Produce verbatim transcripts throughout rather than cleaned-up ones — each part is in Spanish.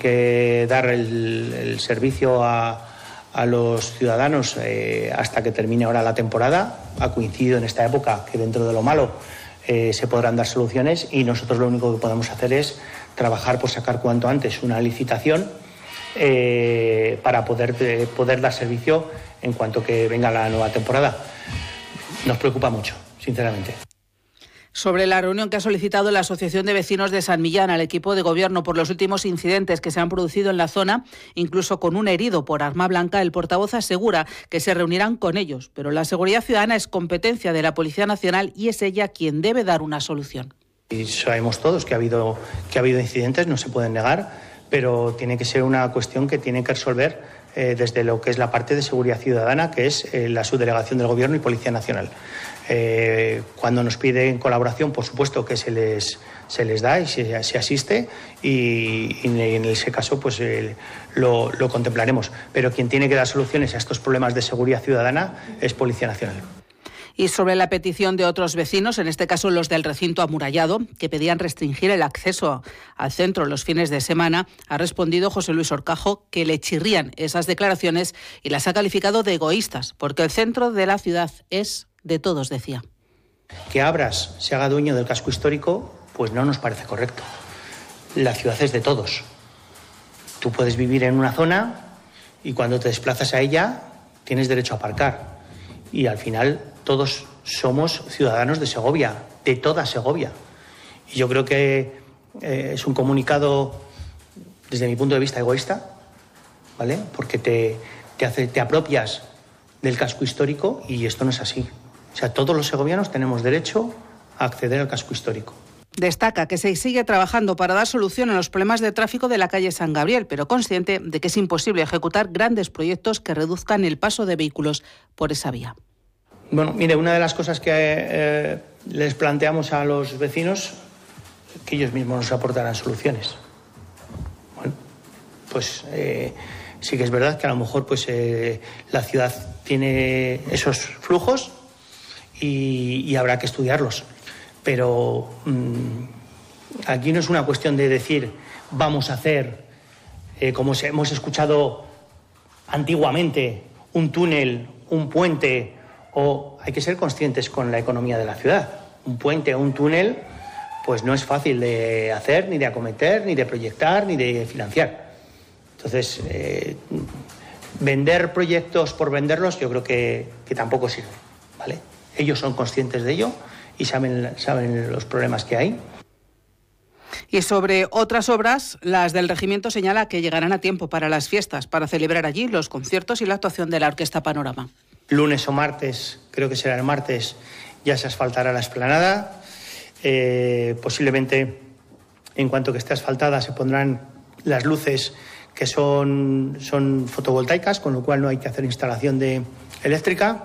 Que dar el, el servicio a, a los ciudadanos eh, hasta que termine ahora la temporada. Ha coincidido en esta época que dentro de lo malo eh, se podrán dar soluciones y nosotros lo único que podemos hacer es trabajar por sacar cuanto antes una licitación eh, para poder, eh, poder dar servicio en cuanto que venga la nueva temporada. Nos preocupa mucho, sinceramente. Sobre la reunión que ha solicitado la Asociación de Vecinos de San Millán al equipo de gobierno por los últimos incidentes que se han producido en la zona, incluso con un herido por arma blanca, el portavoz asegura que se reunirán con ellos, pero la seguridad ciudadana es competencia de la Policía Nacional y es ella quien debe dar una solución. Y sabemos todos que ha habido, que ha habido incidentes, no se pueden negar, pero tiene que ser una cuestión que tiene que resolver eh, desde lo que es la parte de seguridad ciudadana, que es eh, la subdelegación del Gobierno y Policía Nacional. Eh, cuando nos piden colaboración, por supuesto que se les, se les da y se, se asiste y, y en ese caso pues eh, lo, lo contemplaremos. Pero quien tiene que dar soluciones a estos problemas de seguridad ciudadana es Policía Nacional. Y sobre la petición de otros vecinos, en este caso los del recinto amurallado, que pedían restringir el acceso al centro los fines de semana, ha respondido José Luis Horcajo que le chirrían esas declaraciones y las ha calificado de egoístas, porque el centro de la ciudad es de todos, decía. Que Abras se haga dueño del casco histórico, pues no nos parece correcto. La ciudad es de todos. Tú puedes vivir en una zona y cuando te desplazas a ella tienes derecho a aparcar. Y al final todos somos ciudadanos de Segovia, de toda Segovia. Y yo creo que eh, es un comunicado, desde mi punto de vista, egoísta, ¿vale? Porque te, te, hace, te apropias del casco histórico y esto no es así. O sea, todos los segovianos tenemos derecho a acceder al casco histórico. Destaca que se sigue trabajando para dar solución a los problemas de tráfico de la calle San Gabriel, pero consciente de que es imposible ejecutar grandes proyectos que reduzcan el paso de vehículos por esa vía. Bueno, mire, una de las cosas que eh, les planteamos a los vecinos es que ellos mismos nos aportarán soluciones. Bueno, pues eh, sí que es verdad que a lo mejor pues eh, la ciudad tiene esos flujos y, y habrá que estudiarlos. Pero mmm, aquí no es una cuestión de decir vamos a hacer, eh, como hemos escuchado antiguamente, un túnel, un puente, o hay que ser conscientes con la economía de la ciudad. Un puente o un túnel pues no es fácil de hacer, ni de acometer, ni de proyectar, ni de financiar. Entonces, eh, vender proyectos por venderlos yo creo que, que tampoco sirve, ¿vale? Ellos son conscientes de ello y saben, saben los problemas que hay. Y sobre otras obras, las del regimiento señala que llegarán a tiempo para las fiestas, para celebrar allí los conciertos y la actuación de la Orquesta Panorama. Lunes o martes, creo que será el martes, ya se asfaltará la explanada. Eh, posiblemente, en cuanto que esté asfaltada, se pondrán las luces que son, son fotovoltaicas, con lo cual no hay que hacer instalación de eléctrica.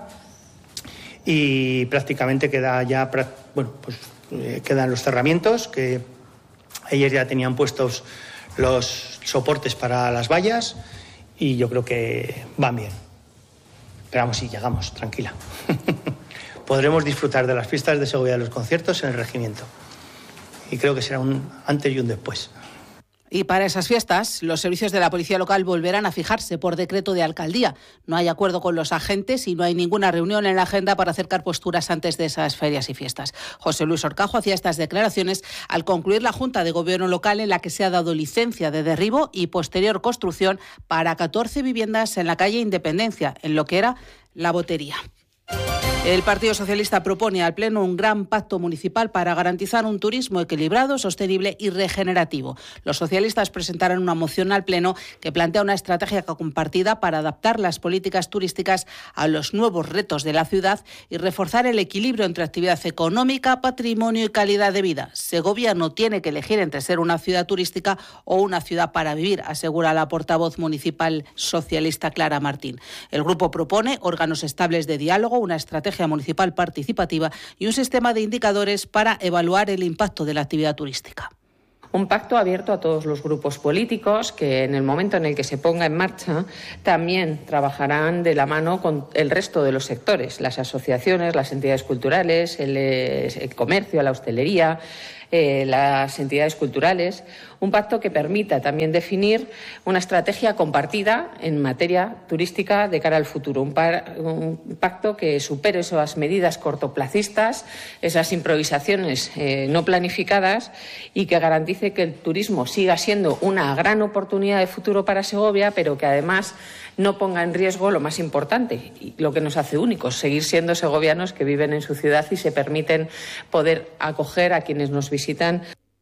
Y prácticamente queda ya, bueno, pues eh, quedan los cerramientos, que ayer ya tenían puestos los soportes para las vallas y yo creo que van bien. Pero vamos, sí, llegamos, tranquila. Podremos disfrutar de las fiestas de Segovia de los conciertos en el regimiento. Y creo que será un antes y un después. Y para esas fiestas, los servicios de la policía local volverán a fijarse por decreto de alcaldía. No hay acuerdo con los agentes y no hay ninguna reunión en la agenda para acercar posturas antes de esas ferias y fiestas. José Luis Horcajo hacía estas declaraciones al concluir la Junta de Gobierno local en la que se ha dado licencia de derribo y posterior construcción para catorce viviendas en la calle Independencia, en lo que era la Botería. El Partido Socialista propone al Pleno un gran pacto municipal para garantizar un turismo equilibrado, sostenible y regenerativo. Los socialistas presentarán una moción al Pleno que plantea una estrategia compartida para adaptar las políticas turísticas a los nuevos retos de la ciudad y reforzar el equilibrio entre actividad económica, patrimonio y calidad de vida. Segovia no tiene que elegir entre ser una ciudad turística o una ciudad para vivir, asegura la portavoz municipal socialista Clara Martín. El grupo propone órganos estables de diálogo, una estrategia municipal participativa y un sistema de indicadores para evaluar el impacto de la actividad turística. Un pacto abierto a todos los grupos políticos que en el momento en el que se ponga en marcha también trabajarán de la mano con el resto de los sectores, las asociaciones, las entidades culturales, el, el comercio, la hostelería, eh, las entidades culturales, un pacto que permita también definir una estrategia compartida en materia turística de cara al futuro, un, par, un pacto que supere esas medidas cortoplacistas, esas improvisaciones eh, no planificadas y que garantice que el turismo siga siendo una gran oportunidad de futuro para Segovia, pero que además no ponga en riesgo lo más importante y lo que nos hace únicos, seguir siendo segovianos que viven en su ciudad y se permiten poder acoger a quienes nos visitan.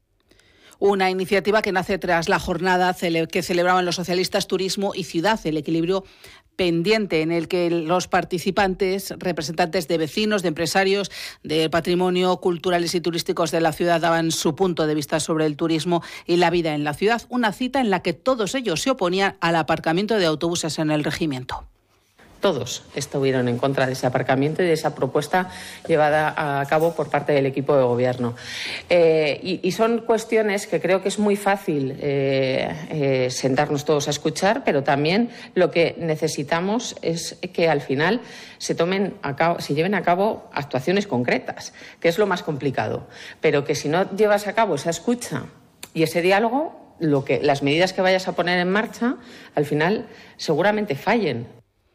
Una iniciativa que nace tras la jornada que celebraban los socialistas Turismo y Ciudad, el equilibrio pendiente, en el que los participantes, representantes de vecinos, de empresarios, de patrimonio culturales y turísticos de la ciudad, daban su punto de vista sobre el turismo y la vida en la ciudad. Una cita en la que todos ellos se oponían al aparcamiento de autobuses en el regimiento. Todos estuvieron en contra de ese aparcamiento y de esa propuesta llevada a cabo por parte del equipo de gobierno. Eh, y, y son cuestiones que creo que es muy fácil eh, eh, sentarnos todos a escuchar, pero también lo que necesitamos es que al final se tomen a cabo, se lleven a cabo actuaciones concretas, que es lo más complicado. Pero que si no llevas a cabo esa escucha y ese diálogo, lo que, las medidas que vayas a poner en marcha, al final seguramente fallen.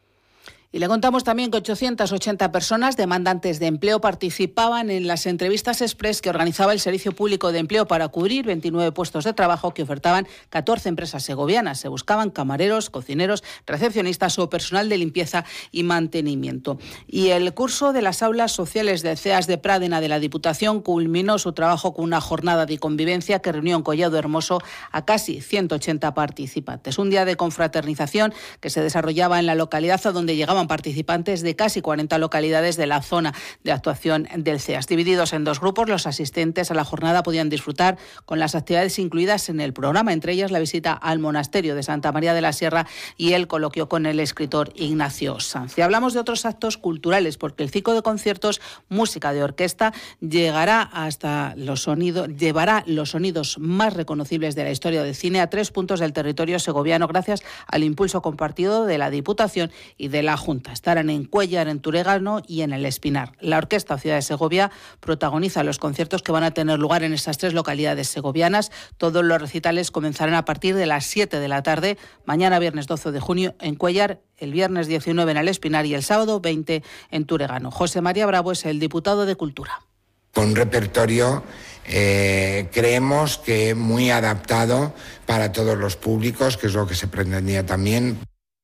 Y le contamos también que ochocientas ochenta personas demandantes de empleo participaban en las entrevistas express que organizaba el Servicio Público de Empleo para cubrir veintinueve puestos de trabajo que ofertaban catorce empresas segovianas. Se buscaban camareros, cocineros, recepcionistas o personal de limpieza y mantenimiento. Y el curso de las aulas sociales del C E A S de Pradena de la Diputación culminó su trabajo con una jornada de convivencia que reunió en Collado Hermoso a casi ciento ochenta participantes. Un día de confraternización que se desarrollaba en la localidad a donde llegaban participantes de casi cuarenta localidades de la zona de actuación del C E A S. Divididos en dos grupos, los asistentes a la jornada podían disfrutar con las actividades incluidas en el programa, entre ellas la visita al monasterio de Santa María de la Sierra y el coloquio con el escritor Ignacio Sanz. Y hablamos de otros actos culturales, porque el ciclo de conciertos Música de Orquesta llegará hasta los sonidos, llevará los sonidos más reconocibles de la historia del cine a tres puntos del territorio segoviano, gracias al impulso compartido de la Diputación y de la Junta. Estarán en Cuéllar, en Turegano y en El Espinar. La Orquesta Ciudad de Segovia protagoniza los conciertos que van a tener lugar en estas tres localidades segovianas. Todos los recitales comenzarán a partir de las siete de la tarde, mañana viernes doce de junio en Cuéllar, el viernes diecinueve en El Espinar y el sábado veinte en Turegano. José María Bravo es el diputado de Cultura. Con un repertorio eh, creemos que muy adaptado para todos los públicos, que es lo que se pretendía también.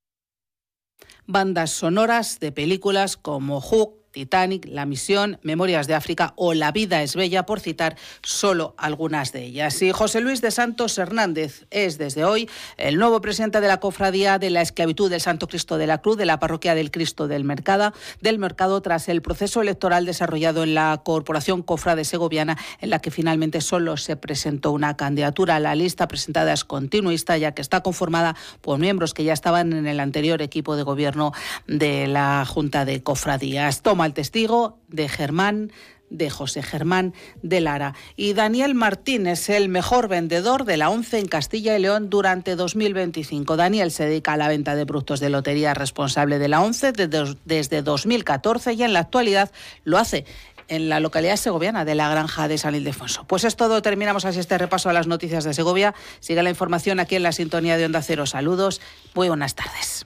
Bandas sonoras de películas como Hook, Titanic, La Misión, Memorias de África o La vida es bella, por citar solo algunas de ellas. Y José Luis de Santos Hernández es desde hoy el nuevo presidente de la Cofradía de la Esclavitud del Santo Cristo de la Cruz de la Parroquia del Cristo del Mercado, del Mercado tras el proceso electoral desarrollado en la Corporación Cofrade Segoviana, en la que finalmente solo se presentó una candidatura. La lista presentada es continuista, ya que está conformada por miembros que ya estaban en el anterior equipo de gobierno de la Junta de Cofradías. Toma el testigo de Germán, de José Germán de Lara. Y Daniel Martín es el mejor vendedor de la ONCE en Castilla y León durante dos mil veinticinco. Daniel se dedica a la venta de productos de lotería, responsable de la ONCE desde, desde dos mil catorce y en la actualidad lo hace en la localidad segoviana de la Granja de San Ildefonso. Pues es todo, terminamos así este repaso a las noticias de Segovia. Sigue la información aquí en la sintonía de Onda Cero. Saludos, muy buenas tardes.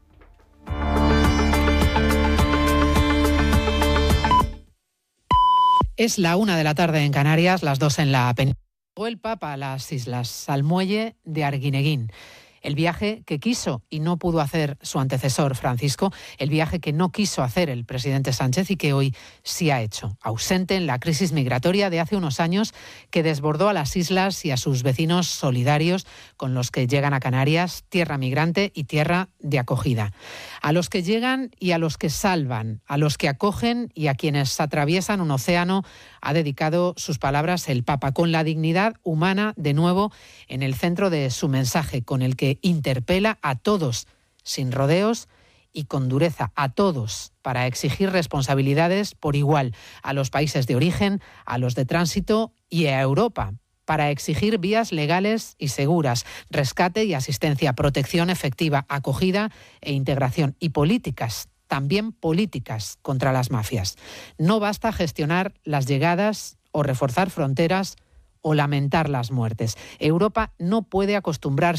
Es la una de la tarde en Canarias, las dos en la península. El Papa a las islas, al muelle de Arguineguín. El viaje que quiso y no pudo hacer su antecesor Francisco, el viaje que no quiso hacer el presidente Sánchez y que hoy sí ha hecho, ausente en la crisis migratoria de hace unos años que desbordó a las islas y a sus vecinos solidarios con los que llegan a Canarias, tierra migrante y tierra de acogida. A los que llegan y a los que salvan, a los que acogen y a quienes atraviesan un océano, ha dedicado sus palabras el Papa, con la dignidad humana de nuevo en el centro de su mensaje, con el que interpela a todos, sin rodeos y con dureza, a todos, para exigir responsabilidades por igual a los países de origen, a los de tránsito y a Europa, para exigir vías legales y seguras, rescate y asistencia, protección efectiva, acogida e integración, y políticas, también políticas contra las mafias. No basta gestionar las llegadas o reforzar fronteras o lamentar las muertes. Europa no puede acostumbrarse